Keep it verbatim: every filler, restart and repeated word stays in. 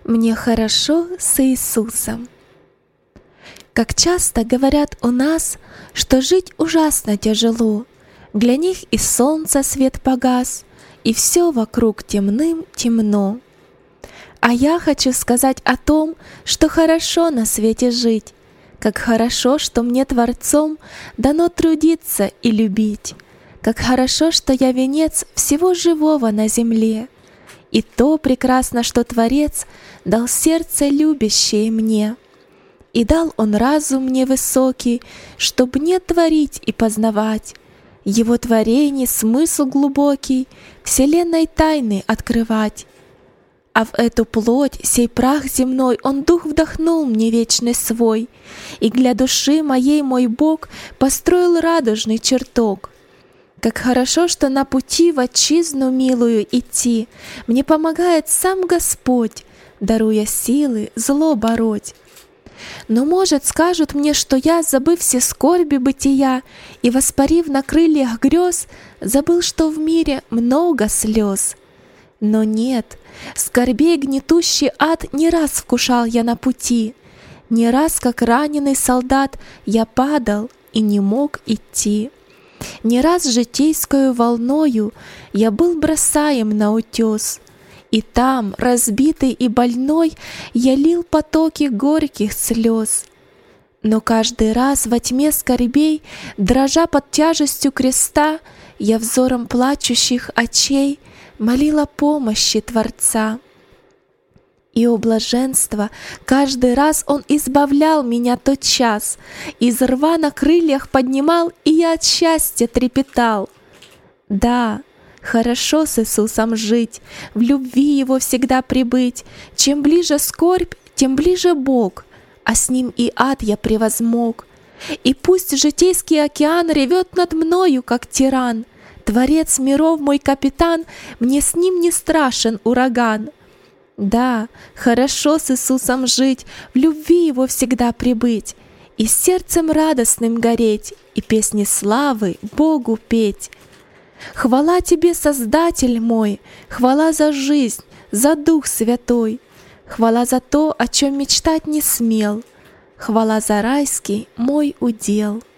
Мне хорошо с Иисусом. Как часто говорят у нас, что жить ужасно тяжело. Для них и солнца свет погас, и все вокруг темным темно. А я хочу сказать о том, что хорошо на свете жить, как хорошо, что мне Творцом дано трудиться и любить, как хорошо, что я венец всего живого на земле. И то прекрасно, что Творец дал сердце любящее мне. И дал Он разум мне высокий, чтоб мне творить и познавать. Его творений смысл глубокий, вселенной тайны открывать. А в эту плоть, сей прах земной, Он дух вдохнул мне вечный свой, и для души моей мой Бог построил радужный чертог. Как хорошо, что на пути в отчизну милую идти мне помогает сам Господь, даруя силы зло бороть. Но, может, скажут мне, что я, забыв все скорби бытия и воспарив на крыльях грез, забыл, что в мире много слез. Но нет, скорбей гнетущий ад не раз вкушал я на пути, не раз, как раненый солдат, я падал и не мог идти. Не раз житейскою волною я был бросаем на утес, и там, разбитый и больной, я лил потоки горьких слез. Но каждый раз во тьме скорбей, дрожа под тяжестью креста, я взором плачущих очей молила помощи Творца. И о блаженство, каждый раз Он избавлял меня тотчас, из рва на крыльях поднимал, и я от счастья трепетал. Да, хорошо с Иисусом жить, в любви Его всегда пребыть. Чем ближе скорбь, тем ближе Бог, а с Ним и ад я превозмог. И пусть житейский океан ревет над мною, как тиран, Творец миров мой капитан, мне с Ним не страшен ураган. Да, хорошо с Иисусом жить, в любви Его всегда пребыть, и сердцем радостным гореть, и песни славы Богу петь. Хвала Тебе, Создатель мой, хвала за жизнь, за Дух Святой, хвала за то, о чем мечтать не смел, хвала за райский мой удел.